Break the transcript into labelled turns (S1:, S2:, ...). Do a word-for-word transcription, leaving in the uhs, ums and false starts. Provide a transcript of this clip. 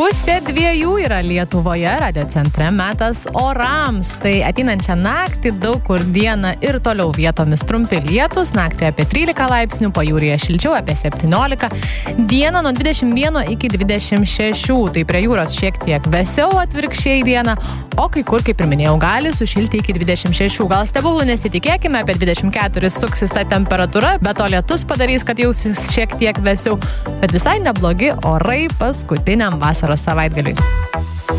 S1: Pusė dviejų yra Lietuvoje, radio centre metas orams. Tai ateinančią naktį daug kur dieną ir toliau vietomis trumpi lietus. Naktį apie trylika laipsnių, pajūryje šilčiau apie septyniolika. Dieną nuo dvidešimt vieno iki dvidešimt šešių. Tai prie jūros šiek tiek vėsiau atvirkščiai dieną. O kai kur, kaip ir minėjau, gali sušilti iki dvidešimt šešių. Gal stebuklų nesitikėkime, apie dvidešimt keturis suksis ta temperatūra, bet to lietus padarys, kad jausis šiek tiek vėsiau. Bet visai neblogi orai paskutiniam vasaros savaitgaliui.